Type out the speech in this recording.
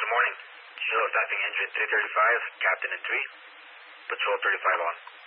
good morning. Kilo tapping engine 335, captain and 3. Patrol 35 on.